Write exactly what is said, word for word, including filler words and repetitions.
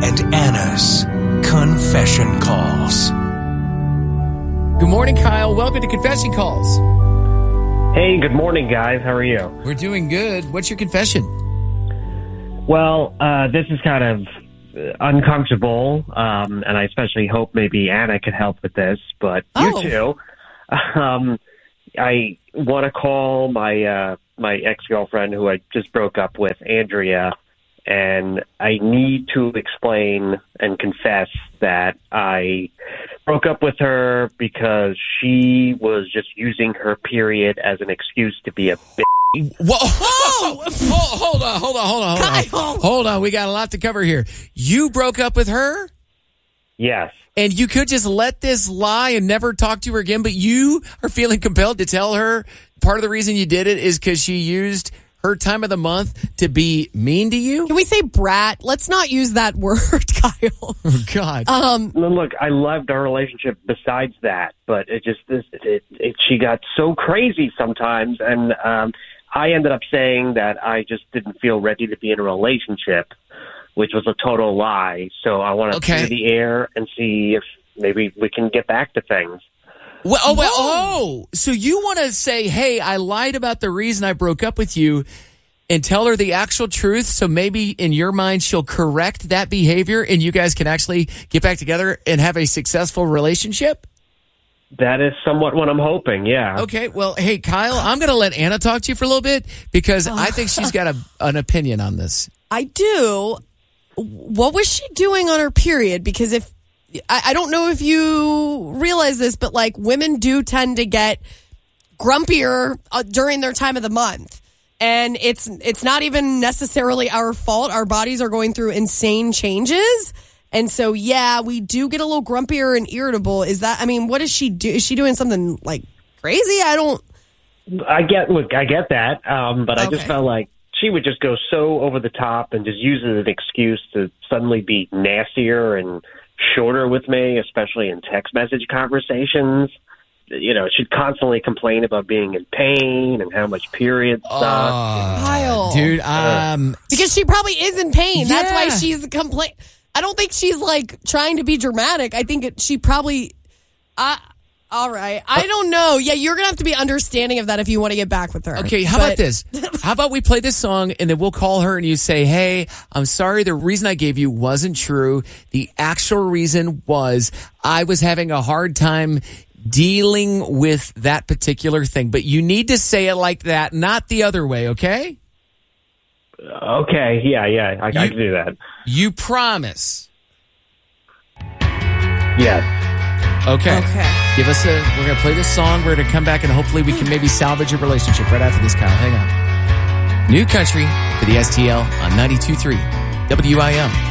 and Anna's Confession Calls. Good morning, Kyle. Welcome to Confession Calls. Hey, good morning, guys. How are you? We're doing good. What's your confession? Well, uh, this is kind of uncomfortable, um, and I especially hope maybe Anna could help with this, but Oh. you too. Um, I want to call my uh, my ex-girlfriend who I just broke up with, Andrea, and I need to explain and confess that I broke up with her because she was just using her period as an excuse to be a bitch. Whoa! Whoa! hold, hold on, hold on, hold on, hold on. Kyle. Hold on, we got a lot to cover here. You broke up with her? Yes. And you could just let this lie and never talk to her again, but you are feeling compelled to tell her part of the reason you did it is because she used her time of the month to be mean to you? Can we say brat? Let's not use that word, Kyle. Oh, God. Um, Look, I loved our relationship besides that, but it just, this, it, it, she got so crazy sometimes, and um, I ended up saying that I just didn't feel ready to be in a relationship, which was a total lie. So I want to Okay. clear the air and see if maybe we can get back to things. Well, oh, well, oh, so you want to say, hey, I lied about the reason I broke up with you and tell her the actual truth so maybe in your mind she'll correct that behavior and you guys can actually get back together and have a successful relationship? That is somewhat what I'm hoping, yeah. Okay, well, hey, Kyle, I'm going to let Anna talk to you for a little bit because I think she's got a, an opinion on this. I do. What was she doing on her period? Because if I, I don't know if you realize this, but like women do tend to get grumpier uh, during their time of the month. And it's it's not even necessarily our fault. Our bodies are going through insane changes. And so, yeah, we do get a little grumpier and irritable. Is that, I mean, what does she do? Is she doing something like crazy? I don't. I get, look, I get that, um, but I just Okay. felt like she would just go so over the top and just use it as an excuse to suddenly be nastier and shorter with me, especially in text message conversations. You know, she'd constantly complain about being in pain and how much period sucked. Kyle. Dude, um, Because she probably is in pain. That's why Yeah. she's complain. I don't think she's like trying to be dramatic. I think it, she probably. Uh, all right. I don't know. Yeah, you're going to have to be understanding of that if you want to get back with her. okay, how But- about this? How about we play this song and then we'll call her and you say, hey, I'm sorry, the reason I gave you wasn't true. The actual reason was I was having a hard time dealing with that particular thing. But you need to say it like that, not the other way, okay? Okay, yeah, yeah, I, I You- can do that. You promise. Yes. Okay. Okay. Give us a, we're going to play this song. We're going to come back and hopefully we can maybe salvage your relationship right after this, Kyle. Hang on. New Country for the S T L on ninety-two point three W I M.